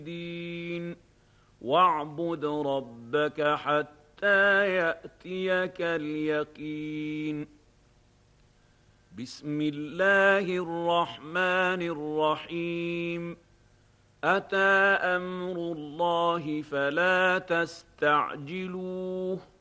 الدين واعبد ربك حتى يأتيك اليقين. بسم الله الرحمن الرحيم. أتى أمر الله فلا تستعجلوه